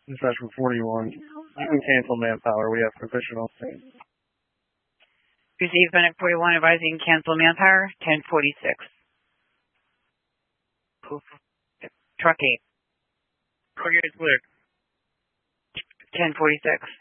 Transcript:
Dispatch from 41. You can cancel manpower. We have provisional. Received Fennec 41 advising cancel manpower, 1046. Truck 8. Truck 8 clear. 1046.